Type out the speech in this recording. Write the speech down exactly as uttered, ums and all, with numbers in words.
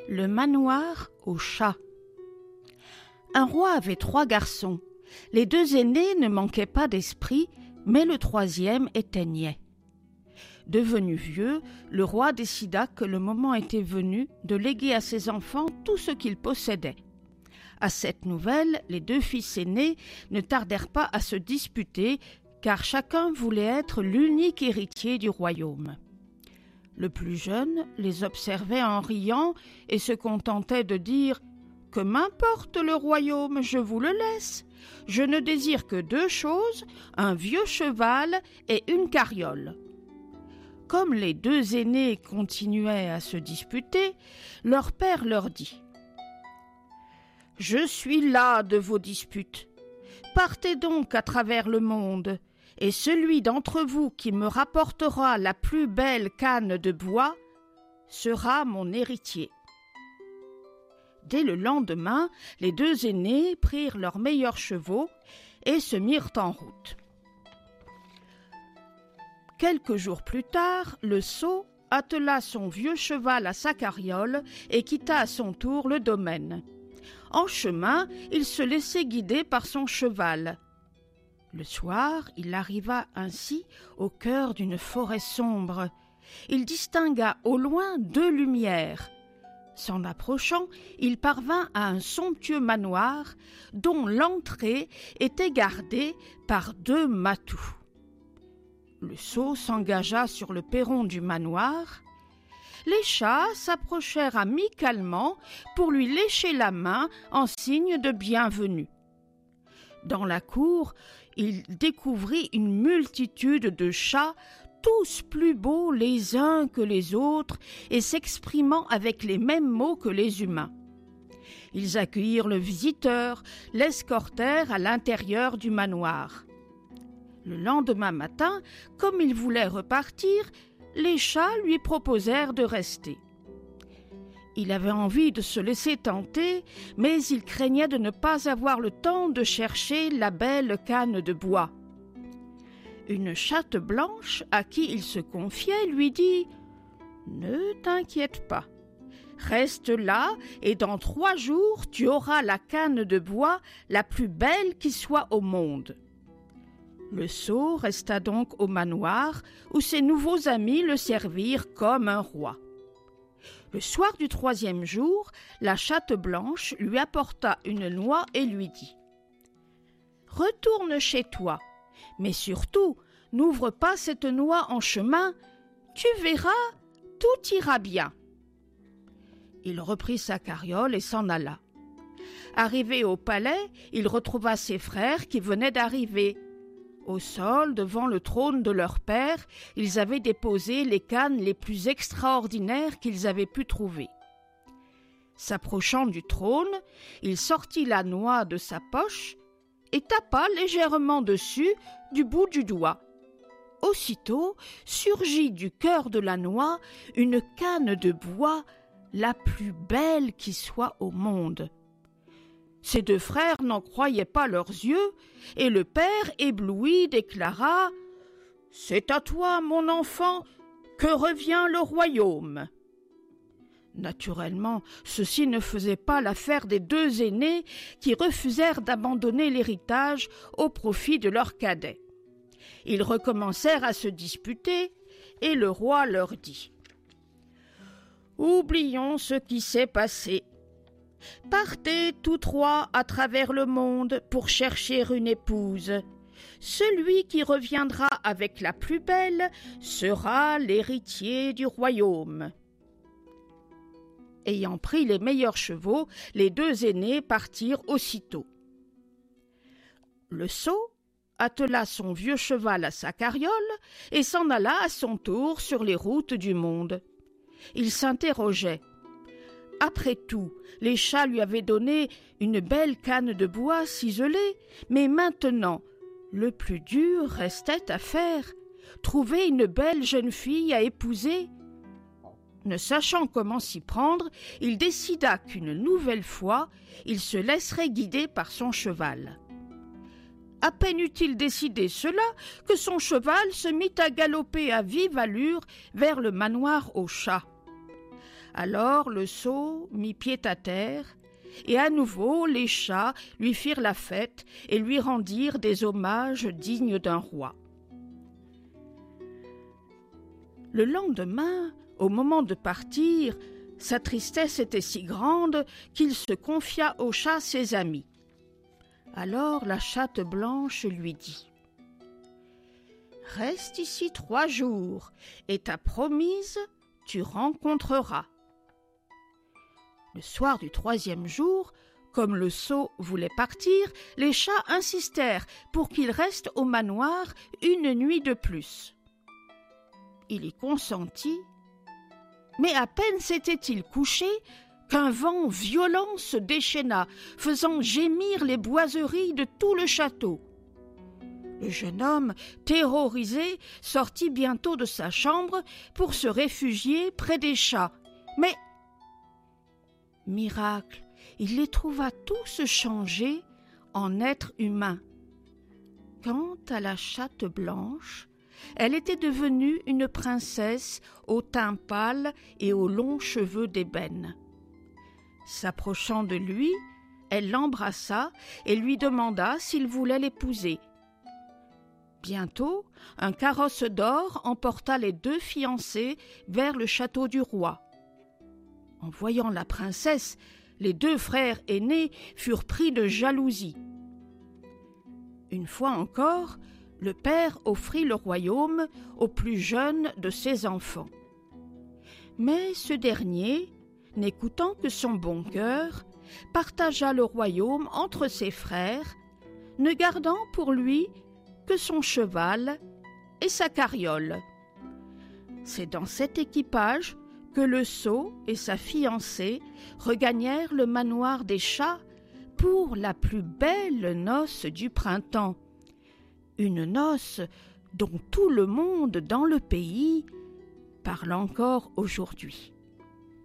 Le manoir au chat. Un roi avait trois garçons. Les deux aînés ne manquaient pas d'esprit, mais le troisième était niais. Devenu vieux, le roi décida que le moment était venu de léguer à ses enfants tout ce qu'ils possédaient. À cette nouvelle, les deux fils aînés ne tardèrent pas à se disputer, car chacun voulait être l'unique héritier du royaume. Le plus jeune les observait en riant et se contentait de dire « Que m'importe le royaume, je vous le laisse. Je ne désire que deux choses, un vieux cheval et une carriole. » Comme les deux aînés continuaient à se disputer, leur père leur dit « Je suis las de vos disputes. Partez donc à travers le monde, et celui d'entre vous qui me rapportera la plus belle canne de bois sera mon héritier. » Dès le lendemain, les deux aînés prirent leurs meilleurs chevaux et se mirent en route. Quelques jours plus tard, le sot attela son vieux cheval à sa carriole et quitta à son tour le domaine. En chemin, il se laissait guider par son cheval. Le soir, il arriva ainsi au cœur d'une forêt sombre. Il distingua au loin deux lumières. S'en approchant, il parvint à un somptueux manoir dont l'entrée était gardée par deux matous. Le sot s'engagea sur le perron du manoir. Les chats s'approchèrent amicalement pour lui lécher la main en signe de bienvenue. Dans la cour, il découvrit une multitude de chats, tous plus beaux les uns que les autres et s'exprimant avec les mêmes mots que les humains. Ils accueillirent le visiteur, l'escortèrent à l'intérieur du manoir. Le lendemain matin, comme il voulait repartir, les chats lui proposèrent de rester. Il avait envie de se laisser tenter, mais il craignait de ne pas avoir le temps de chercher la belle canne de bois. Une chatte blanche à qui il se confiait lui dit « Ne t'inquiète pas, reste là et dans trois jours tu auras la canne de bois la plus belle qui soit au monde. » Le sot resta donc au manoir où ses nouveaux amis le servirent comme un roi. Le soir du troisième jour, la chatte blanche lui apporta une noix et lui dit « Retourne chez toi, mais surtout, n'ouvre pas cette noix en chemin, tu verras, tout ira bien. » Il reprit sa carriole et s'en alla. Arrivé au palais, il retrouva ses frères qui venaient d'arriver. Au sol, devant le trône de leur père, ils avaient déposé les cannes les plus extraordinaires qu'ils avaient pu trouver. S'approchant du trône, il sortit la noix de sa poche et tapa légèrement dessus du bout du doigt. Aussitôt surgit du cœur de la noix une canne de bois la plus belle qui soit au monde. Ses deux frères n'en croyaient pas leurs yeux, et le père, ébloui, déclara « C'est à toi, mon enfant, que revient le royaume. » Naturellement, ceci ne faisait pas l'affaire des deux aînés qui refusèrent d'abandonner l'héritage au profit de leur cadet. Ils recommencèrent à se disputer, et le roi leur dit « Oublions ce qui s'est passé. Partez tous trois à travers le monde pour chercher une épouse. Celui qui reviendra avec la plus belle sera l'héritier du royaume. » Ayant pris les meilleurs chevaux, les deux aînés partirent aussitôt. Le sot attela son vieux cheval à sa carriole et s'en alla à son tour sur les routes du monde. Il s'interrogeait. Après tout, les chats lui avaient donné une belle canne de bois ciselée, mais maintenant, le plus dur restait à faire, trouver une belle jeune fille à épouser. Ne sachant comment s'y prendre, il décida qu'une nouvelle fois, il se laisserait guider par son cheval. À peine eut-il décidé cela que son cheval se mit à galoper à vive allure vers le manoir aux chats. Alors le sot mit pied à terre, et à nouveau les chats lui firent la fête et lui rendirent des hommages dignes d'un roi. Le lendemain, au moment de partir, sa tristesse était si grande qu'il se confia au chat ses amis. Alors la chatte blanche lui dit : « Reste ici trois jours, et ta promise, tu rencontreras. » Le soir du troisième jour, comme le sot voulait partir, les chats insistèrent pour qu'il reste au manoir une nuit de plus. Il y consentit, mais à peine s'était-il couché qu'un vent violent se déchaîna, faisant gémir les boiseries de tout le château. Le jeune homme, terrorisé, sortit bientôt de sa chambre pour se réfugier près des chats. Mais, miracle, il les trouva tous changés en êtres humains. Quant à la chatte blanche, elle était devenue une princesse au teint pâle et aux longs cheveux d'ébène. S'approchant de lui, elle l'embrassa et lui demanda s'il voulait l'épouser. Bientôt, un carrosse d'or emporta les deux fiancés vers le château du roi. En voyant la princesse, les deux frères aînés furent pris de jalousie. Une fois encore, le père offrit le royaume au plus jeune de ses enfants. Mais ce dernier, n'écoutant que son bon cœur, partagea le royaume entre ses frères, ne gardant pour lui que son cheval et sa carriole. C'est dans cet équipage que le sot et sa fiancée regagnèrent le manoir des chats pour la plus belle noce du printemps, une noce dont tout le monde dans le pays parle encore aujourd'hui.